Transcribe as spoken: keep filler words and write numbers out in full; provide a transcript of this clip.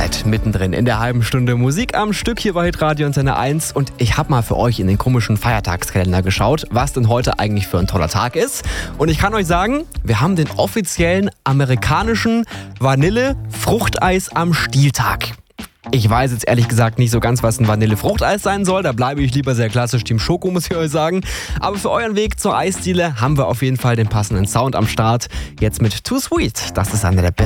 seid mittendrin in der halben Stunde Musik am Stück hier bei Hitradio Antenne eins und ich habe mal für euch in den komischen Feiertagskalender geschaut, was denn heute eigentlich für ein toller Tag ist. Und ich kann euch sagen, wir haben den offiziellen amerikanischen Vanille-Fruchteis am Stieltag. Ich weiß jetzt ehrlich gesagt nicht so ganz, was ein Vanille-Fruchteis sein soll. Da bleibe ich lieber sehr klassisch Team Schoko, muss ich euch sagen. Aber für euren Weg zur Eisdiele haben wir auf jeden Fall den passenden Sound am Start. Jetzt mit Too Sweet. Das ist einer der besten